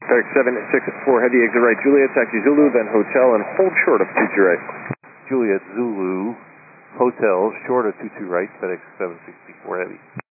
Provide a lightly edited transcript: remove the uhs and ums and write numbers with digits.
FedEx 764 Heavy, exit right, Juliet, taxi Zulu, then hotel, and hold short of 22 right. Juliet Zulu, hotel, short of 22 right, FedEx 764 Heavy.